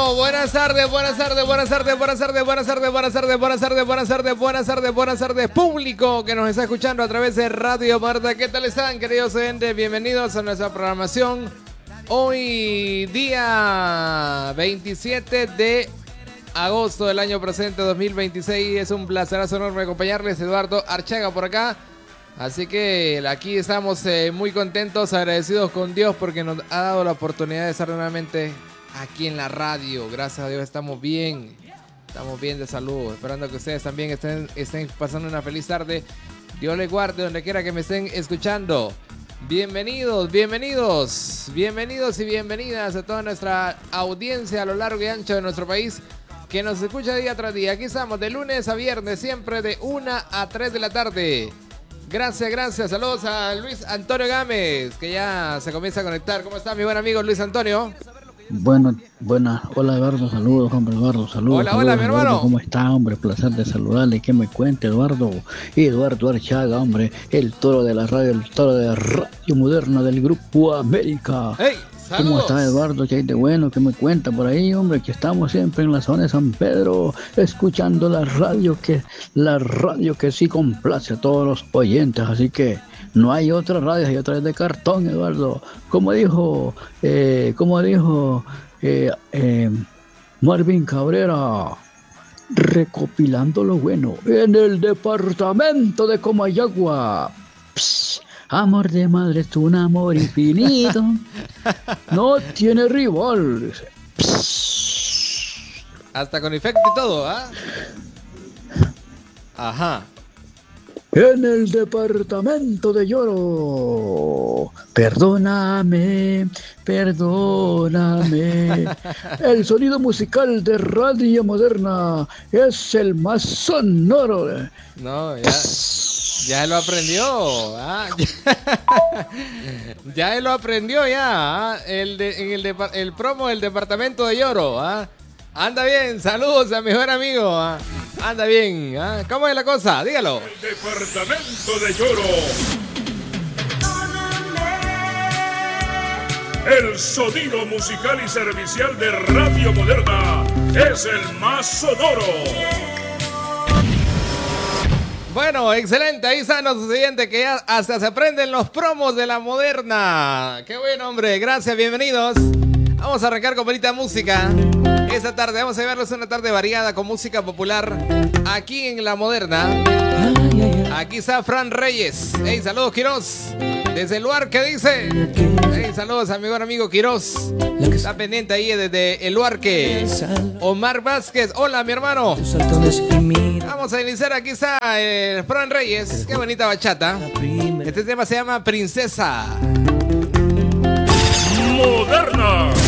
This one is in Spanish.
bueno, buenas tardes, público que nos está escuchando a través de Radio Marta. ¿Qué tal están, queridos oyentes? Bienvenidos a nuestra programación. Hoy, día 27 de agosto del año presente 2026. Es un placerazo enorme acompañarles. Eduardo Archaga por acá. Así que aquí estamos muy contentos, agradecidos con Dios porque nos ha dado la oportunidad de estar nuevamente aquí en la radio. Gracias a Dios estamos bien de salud. Esperando que ustedes también estén pasando una feliz tarde. Dios les guarde donde quiera que me estén escuchando. Bienvenidos y bienvenidas a toda nuestra audiencia a lo largo y ancho de nuestro país que nos escucha día tras día. Aquí estamos de lunes a viernes, siempre de 1 a 3 de la tarde. Gracias. Saludos a Luis Antonio Gámez, que ya se comienza a conectar. ¿Cómo está mi buen amigo Luis Antonio? Buenas. Hola, Eduardo, saludos, hombre, Eduardo, saludos. Hola, mi hermano. ¿Cómo está, hombre? Placer de saludarle. ¿Qué me cuenta, Eduardo? Eduardo Archaga, hombre, el toro de la radio, el toro de Radio Moderna del Grupo América. ¡Hey! ¡Saludos! ¿Cómo está, Eduardo? ¿Qué hay de bueno? ¿Qué me cuenta por ahí, hombre? Que estamos siempre en la zona de San Pedro, escuchando la radio que sí complace a todos los oyentes, así que no hay otra radio, hay otra de cartón, Eduardo. Como dijo Marvin Cabrera, recopilando lo bueno en el departamento de Comayagua. Amor de madre es un amor infinito, no tiene rival. Hasta con efecto y todo, ¿ah? Ajá. En el departamento de Lloro, perdóname, el sonido musical de Radio Moderna es el más sonoro. No, ya lo aprendió, ¿ah? Ya él lo aprendió ya, ¿ah? El promo del departamento de Lloro, ¿ah? Anda bien, saludos a mi mejor amigo, ¿ah? Anda bien, ¿ah? ¿Cómo es la cosa? Dígalo. El departamento de Lloro. El sonido musical y servicial de Radio Moderna es el más sonoro. Bueno, excelente, ahí están los siguientes que ya hasta se aprenden los promos de la Moderna. Qué bueno, hombre, gracias, bienvenidos. Vamos a arrancar con bonita música. Esta tarde vamos a llevarles una tarde variada con música popular aquí en La Moderna. Aquí está Fran Reyes. Hey, saludos, Quiroz. Desde el Huarque dice. Hey, saludos a mi buen amigo Quiroz. Está pendiente ahí desde el Huarque. Omar Vázquez. Hola, mi hermano. Vamos a iniciar. Aquí está Fran Reyes. Qué bonita bachata. Este tema se llama Princesa. Moderna.